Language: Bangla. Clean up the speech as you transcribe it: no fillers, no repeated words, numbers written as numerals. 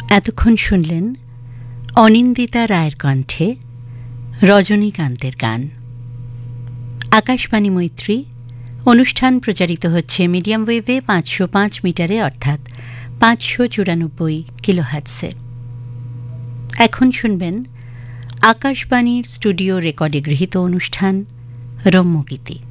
এতক্ষণ শুনলেন অনিন্দিতা রায়ের কণ্ঠে রজনীকান্তের গান। আকাশবাণী মৈত্রী অনুষ্ঠান প্রচারিত হচ্ছে মিডিয়াম ওয়েভে 505 মিটারে, অর্থাৎ 594 কিলোহার্টজে। এখন শুনবেন আকাশবাণীর স্টুডিও রেকর্ডে গৃহীত অনুষ্ঠান রম্যগীতি।